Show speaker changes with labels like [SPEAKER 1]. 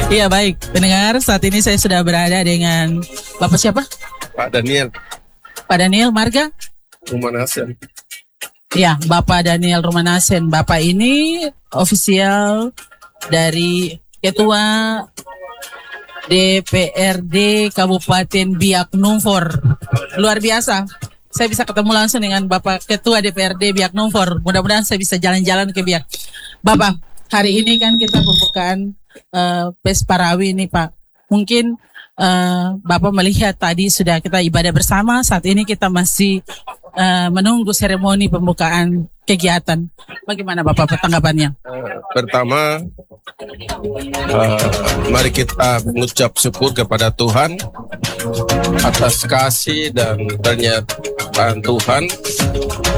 [SPEAKER 1] Iya baik, pendengar, saat ini saya sudah berada dengan Bapak siapa?
[SPEAKER 2] Pak Daniel
[SPEAKER 1] Pak Daniel Marga?
[SPEAKER 2] Rumanasen.
[SPEAKER 1] Ya, Bapak Daniel Rumanasen. Bapak ini ofisial dari Ketua DPRD Kabupaten Biak Numfor. Luar biasa. Saya bisa ketemu langsung dengan Bapak Ketua DPRD Biak Numfor. Mudah-mudahan saya bisa jalan-jalan ke Biak. Bapak, hari ini kan kita pembukaan PES Parawi nih Pak. Mungkin Bapak melihat tadi sudah kita ibadah bersama. Saat ini kita masih menunggu seremoni pembukaan kegiatan. Bagaimana Bapak tanggapannya?
[SPEAKER 2] Pertama, mari kita mengucap syukur kepada Tuhan atas kasih dan pernyataan Tuhan